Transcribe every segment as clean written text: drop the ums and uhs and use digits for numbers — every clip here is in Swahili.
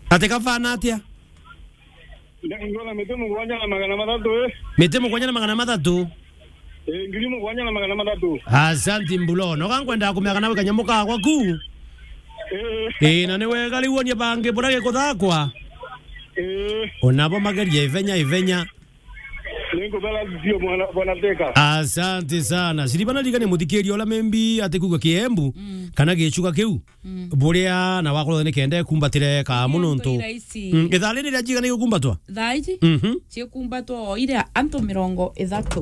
Ateka fana atia? Ngola metemo kwanya na magana matatu Metemo kwanya na magana matatu? Ngirimo kwanya na magana matatu. Asante mbulo. No kankwenda kumeka nawe kanyamuka kwa ku. Na niwe gali wonie bange burage kuthakwa. Onabo magaria ivenya. Lengo bala dio mwana teka. Asante sana. Silibana ligane muthikiri ola membi atekuga kiembu kana gichuka kiu. Buria na wakolo ne kende kumbatire ka munonto. Ithali ni rajiga ni kumbatwa. Thaiji? Cie kumbatwa ile anto mirongo ithatu.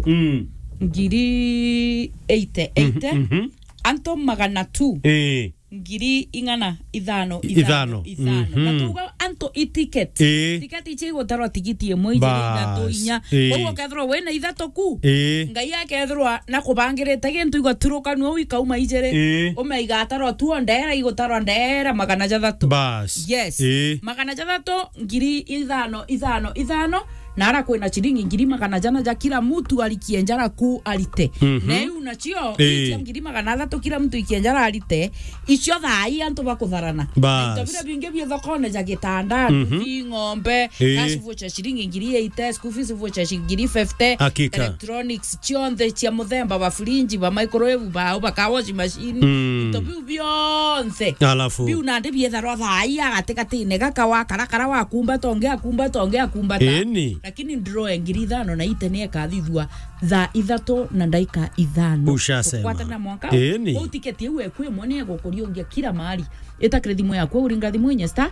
Ngiri 80 anto magana 2 ngiri ingana ithano natuga anto ticket ichi gotarwa tikiti emwe ithatu inya koguo kethro wena ithatu ku ngai akethrwa na kubangirite gintu igaturuka no wikauma ijere umeiga atarwa tu ndera igotarwa ndera magana jathatu yes magana jathatu ngiri ithano nara kwena chiringi ngiri magana jana ja kila mtu alikienjara ku alite neu nachio ngiri magana thatu kila mtu ikienjara alite icio thai antu bakutharana tabira binge bia thokone ja gitanda ngombe cash voucher chiringi ngiri 8 school fees voucher ngiri 50 electronics chionde chia muthemba ba fridge ba microwave ba wash machine tobiu bionse alafu biu na ndi bia tharwa thai agatekatine gakawa karakara wa kumba tonge lakini draw ngiri 5 na itene ekathithwa tha ithatu na ndaika 5 ushasema kwata na mwaka o tiketi ewe kwe mone gukuriongia kila mahali eta kredimu yako uringa thimu nya star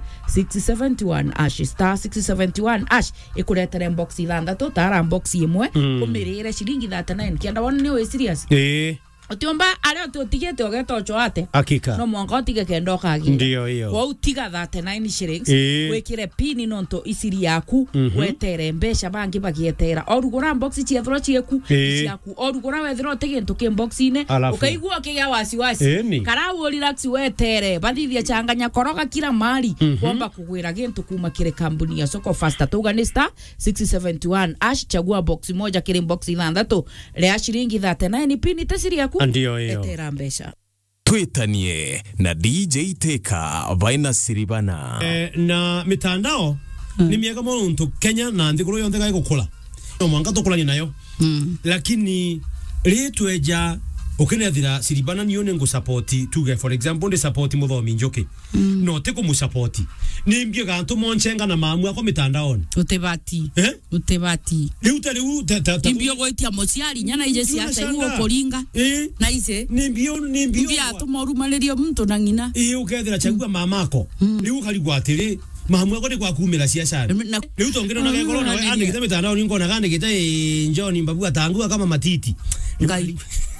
671 ikuretera box ithandatu tara box imwe umirire shilingi 39 kianda wona ni we serious Otiomba ale otigete ogeto choate akika no mwango otige kendo kagi ndio hiyo kwa utiga 39 shillings wekire pini nonto isiri yaku wetere mbesha bangi bagietera orugora box chiethro chieku ciaku orugora wethro tegento ke box ine ukaigua kiga wasiwasi karawo relax wetere bathithia changanya koroga kila mali kwamba kugwira gintu kuma kire kambuni ya soko faster tuganista 671 chagua box moja kile box ithandatu rea shilingi 39 pini tesiri yaku ndio hiyo etera mbesha twitanie na DJ Teka vaina siribana na mitandao ni miaka muntu Kenya na ndikuru yonde ga gukula no mwanga tokulani nayo lakini ritweja ukenethira siribana nione ngo support tuge for example de support muthomi njoke no te ko support ni mbie gantu monchenga na mamu ako mitandao utebati liu timbio goitia mociari nyana ije siasa iwo koringa na ise ni mbio bia tumorumalerio mtu na ngina ukethira chagua mamako liu kaligwatire mahamu yako ni kwa kumela siasa leo tongero na gakoro na ande kita mitandao ningo na gande kita njoni mbabu atangua kama matiti ngai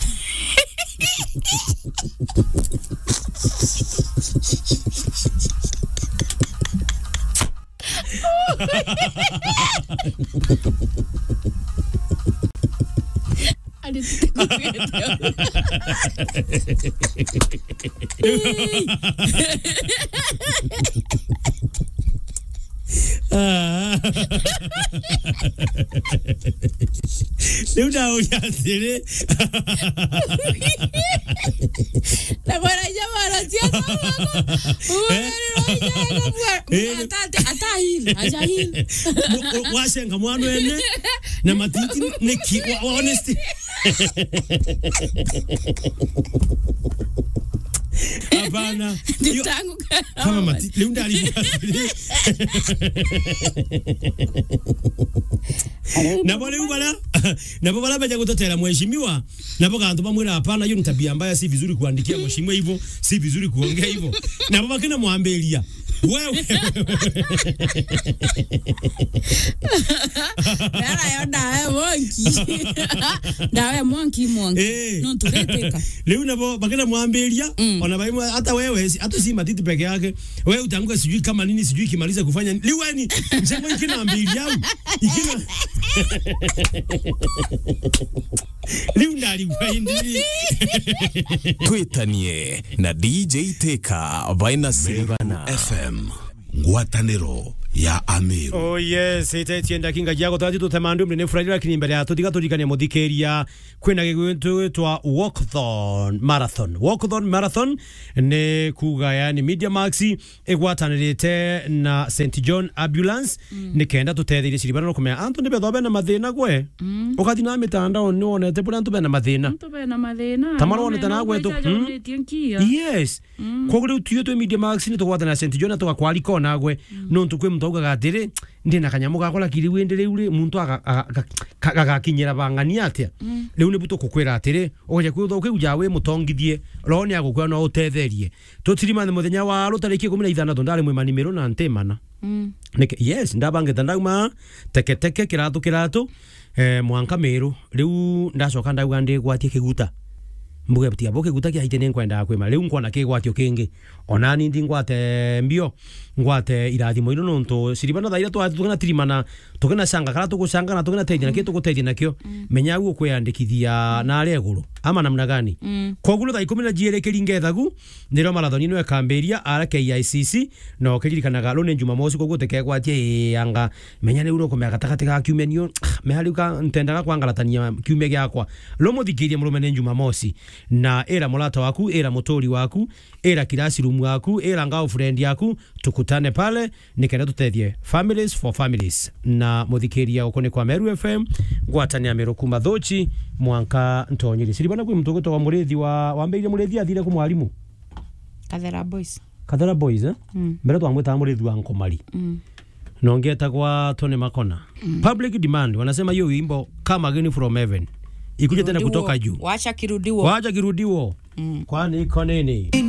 Leo dao ya sire la buena llamada siasa atahil washenga mwana ene na matiti neki honesty Abana ditangu kama matiti leo ndali Nabo bala baje kutotela mheshimiwa nabo kantu bamwira hapana hiyo ni tabia mbaya si vizuri kuandikia mheshimiwa hivyo si vizuri kuongea hivyo nabo bakina muambelia wewe dawe monkey no tuleteka leo nabo bakina muambelia ona baimu hata wewe hata si matiti peke yake wewe utanguka sijui kama nini sijui kimaliza kufanya liweni msemo ikina ambelia ikina Liundali waindi twitanie na DJ Teka vaina siribana FM ngwataniro ya Ameru. Oh yes, itaenda kinga jago tatu tutemandu mne Friday lakini mbele ya tudiga tudikane modikeria kwena gigwentu twa walkathon marathon ne kuga yani Media Max egwatanirite na St John Ambulance ne kenda tutethire Siribana no kumenya antu ne bethobe na mathina gwe ukati na mitandao ni onete bura antu bena mathina tamaro onete na gwe tu yes kogure tuyo to Media Max ni tugwatana na St John to kwali kona gwe no ntukwe mtoga gatire ndina kanyamo gakola kiri wendere ure muntu agakinyira bangani atia riu ni buto kukwira atire oje kwitho ukiguja we mutongithie roni agukwa no utetherie tutirima muthenya wa rutariki 15 ndari mwe manimero na ntemana yes ndabange tandauma teke kiratu mwanka meru riu ndacoka ndauga ndi gwatie kiguta mbuge butia boke gutaki haitene nkwenda kwema riu nkwana kigwatio kingi onani ndi ngwate mbio ngwate irathimo ino nonto Siribana thaira twatugana tirimana tugena sanga kala tugusanga na tugena teithia nakio tuguteithia nakio menya guo kwiyandikithia na areguru ama namna gani kogulo tha 10 jiere kiringethagu niro marathoni no ekamberia ara KICC no kirikanaga rone Jumamosi koguo tekegwatie yanga menya ni uro komega takati ga kiumenio mehaluka ntendaga kwangaratania kiume gyakwa lo muthikirie murumene Jumamosi na era mulata waku era motori waku era kirasi room waku era ngao friend yaku tukutane pale nikenda tutethie families for families na muthikiria ukone kwa Meru FM gwatania Meru kuma thochi mwanka ntonyiri Siribana kwi mtogoto wa murethi wa mbeire murethi athire ku mwalimu Kathera Boys mbere twamwita murethi wa Nkomari nongeta kwa Tony Makona public demand wanasema hiyo wimbo kama geni from heaven ikuje tena kutoka juu wacha kirudiwo kwani iko nini